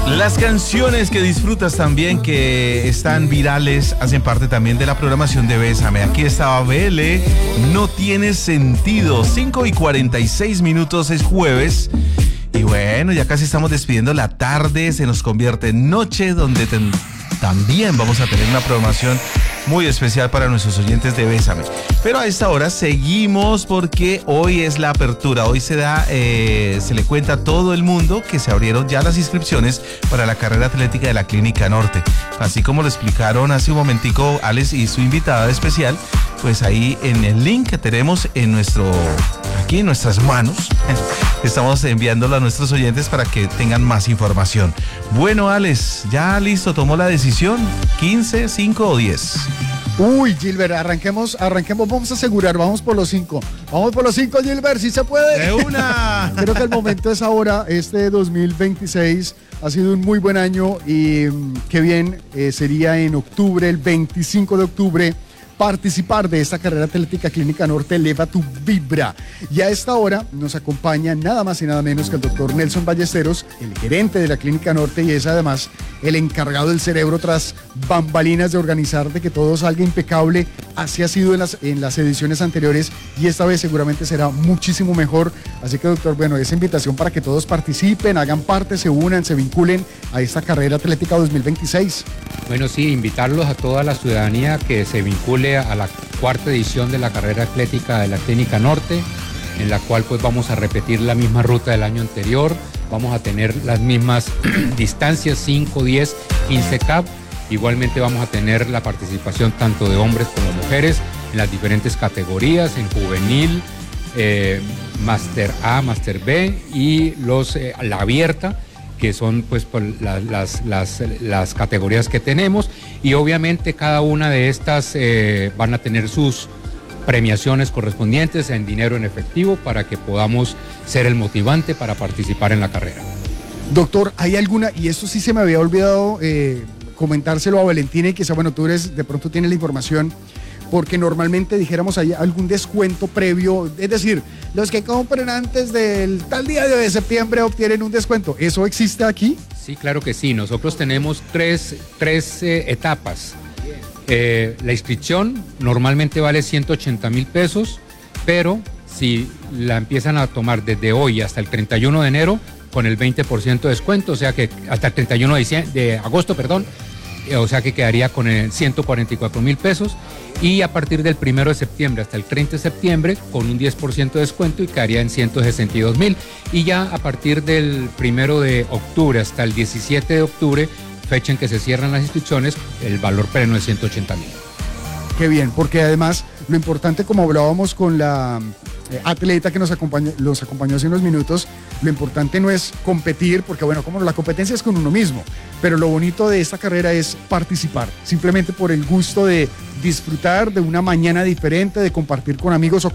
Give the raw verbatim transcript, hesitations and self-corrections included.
Las canciones que disfrutas también, que están virales, hacen parte también de la programación de Bésame. Aquí estaba B L, No Tiene Sentido. cinco y cuarenta y seis minutos, es jueves. Y bueno, ya casi estamos despidiendo la tarde, se nos convierte en noche, donde ten, también vamos a tener una programación muy especial para nuestros oyentes de Bésame. Pero a esta hora seguimos porque hoy es la apertura. Hoy se da, eh, se le cuenta a todo el mundo que se abrieron ya las inscripciones para la carrera atlética de la Clínica Norte. Así como lo explicaron hace un momentico Alex y su invitada especial, pues ahí en el link que tenemos en nuestro, aquí en nuestras manos, estamos enviándolo a nuestros oyentes para que tengan más información. Bueno, Alex, ya listo, tomó la decisión, quince, cinco o diez. Uy, Gilbert, arranquemos, arranquemos, vamos a asegurar, vamos por los cinco. Vamos por los cinco, Gilbert, ¿sí se puede? ¡De una! Creo que el momento es ahora. Este dos mil veintiséis ha sido un muy buen año y mmm, qué bien eh, sería en octubre, el veinticinco de octubre, participar de esta carrera atlética Clínica Norte. Eleva tu vibra. Y a esta hora nos acompaña nada más y nada menos que el doctor Nelson Ballesteros, el gerente de la Clínica Norte, y es además el encargado del cerebro tras bambalinas de organizar de que todo salga impecable. Así ha sido en las, en las ediciones anteriores y esta vez seguramente será muchísimo mejor. Así que, doctor, bueno, esa invitación para que todos participen, hagan parte, se unan, se vinculen a esta carrera atlética dos mil veintiséis. Bueno, sí, invitarlos a toda la ciudadanía que se vincule a la cuarta edición de la carrera atlética de la Clínica Norte, en la cual pues vamos a repetir la misma ruta del año anterior, vamos a tener las mismas distancias, cinco, diez, quince K. Igualmente vamos a tener la participación tanto de hombres como mujeres en las diferentes categorías, en juvenil, eh, Máster A, Máster B y los, eh, la abierta, que son pues la, las, las, las categorías que tenemos, y obviamente cada una de estas eh, van a tener sus premiaciones correspondientes en dinero en efectivo para que podamos ser el motivante para participar en la carrera. Doctor, ¿hay alguna, y esto sí se me había olvidado eh, comentárselo a Valentina, y quizá, bueno, tú eres, de pronto tienes la información, porque normalmente dijéramos hay algún descuento previo, es decir, los que compren antes del tal día de septiembre obtienen un descuento. ¿Eso existe aquí? Sí, claro que sí. Nosotros tenemos tres, tres eh, etapas. Eh, la inscripción normalmente vale ciento ochenta mil pesos, pero si la empiezan a tomar desde hoy hasta el treinta y uno de enero, con el veinte por ciento de descuento, o sea que hasta el treinta y uno de agosto, perdón, o sea que quedaría con el ciento cuarenta y cuatro mil pesos, y a partir del primero de septiembre hasta el treinta de septiembre con un diez por ciento de descuento y quedaría en ciento sesenta y dos mil, y ya a partir del primero de octubre hasta el diecisiete de octubre, fecha en que se cierran las inscripciones, el valor pleno es ciento ochenta mil. Qué bien, porque además lo importante, como hablábamos con la eh, atleta que nos acompañó, los acompañó hace unos minutos, lo importante no es competir, porque bueno, como la competencia es con uno mismo, pero lo bonito de esta carrera es participar, simplemente por el gusto de disfrutar de una mañana diferente, de compartir con amigos o